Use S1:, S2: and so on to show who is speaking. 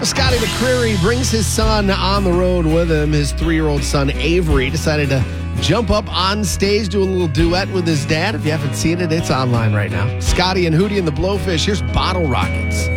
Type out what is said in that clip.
S1: Scotty McCreery brings his son on the road with him. His 3-year-old son, Avery, decided to jump up on stage, do a little duet with his dad. If you haven't seen it, it's online right now. Scotty and Hootie and the Blowfish. Here's Bottle Rockets.